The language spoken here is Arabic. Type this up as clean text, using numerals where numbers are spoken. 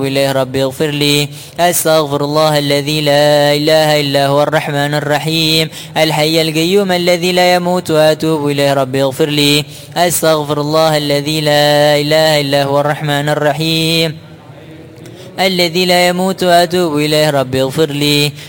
إليه ربي اغفر لي. أستغفر الله الذي لا إله إلا هو الرحمن الرحيم الحي القيوم الذي لا يموت وأتوب إليه ربي اغفر لي. أستغفر الله الذي لا إله إلا هو الرحمن الرحيم الذي لا يموت وأتوب إليه ربي اغفر لي.